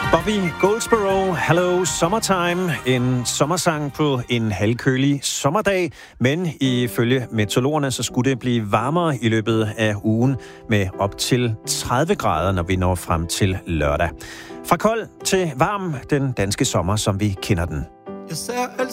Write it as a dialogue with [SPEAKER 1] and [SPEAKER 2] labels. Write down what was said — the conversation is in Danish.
[SPEAKER 1] Bobby Goldsboro, Hello Summertime. En sommersang på en halvkølig sommerdag, men ifølge meteorologerne, så skulle det blive varmere i løbet af ugen med op til 30 grader, når vi når frem til lørdag. Fra kold til varm, den danske sommer, som vi kender den.